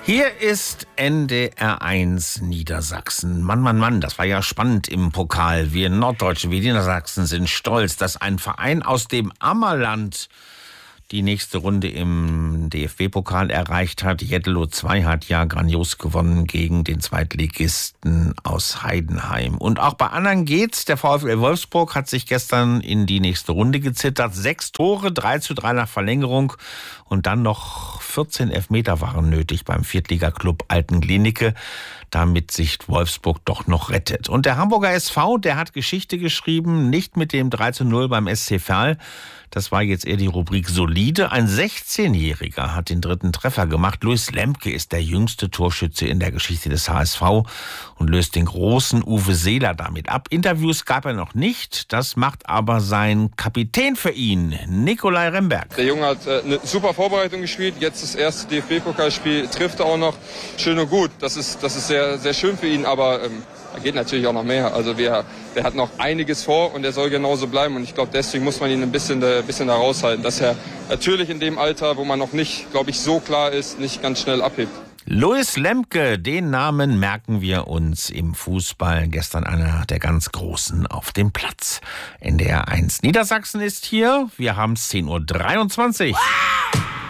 Hier ist NDR1 Niedersachsen. Mann, Mann, Mann, das war ja spannend im Pokal. Wir Norddeutsche, wir Niedersachsen sind stolz, dass ein Verein aus dem Ammerland die nächste Runde im DFB-Pokal erreicht hat. Jetteloh 2 hat ja grandios gewonnen gegen den Zweitligisten aus Heidenheim. Und auch bei anderen geht's. Der VfL Wolfsburg hat sich gestern in die nächste Runde gezittert. 6 Tore, 3:3 nach Verlängerung. Und dann noch 14 Elfmeter waren nötig beim Viertligaklub Altenklinike, damit sich Wolfsburg doch noch rettet. Und der Hamburger SV, der hat Geschichte geschrieben, nicht mit dem 3:0 beim SC Verl. Das war jetzt eher die Rubrik solide. Ein 16-Jähriger hat den 3. Treffer gemacht. Louis Lemke ist der jüngste Torschütze in der Geschichte des HSV und löst den großen Uwe Seeler damit ab. Interviews gab er noch nicht. Das macht aber sein Kapitän für ihn, Nikolai Remberg. Der Junge hat eine super Vorbereitung gespielt. Jetzt das erste DFB-Pokalspiel, trifft er auch noch. Schön und gut. Das ist sehr, sehr schön für ihn, aber da geht natürlich auch noch mehr. Also der hat noch einiges vor und der soll genauso bleiben. Und ich glaube, deswegen muss man ihn ein bisschen da raushalten, dass er natürlich in dem Alter, wo man noch nicht, glaube ich, so klar ist, nicht ganz schnell abhebt. Louis Lemke, den Namen merken wir uns im Fußball. Gestern einer der ganz Großen auf dem Platz. NDR1 Niedersachsen ist hier. Wir haben es 10:23 Uhr.